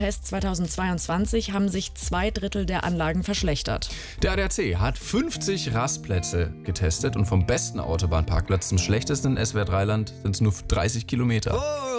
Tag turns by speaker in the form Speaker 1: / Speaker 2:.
Speaker 1: Test 2022 haben sich 2/3 der Anlagen verschlechtert.
Speaker 2: Der ADAC hat 50 Rastplätze getestet und vom besten Autobahnparkplatz zum schlechtesten in SWR 3-Land sind es nur 30 Kilometer.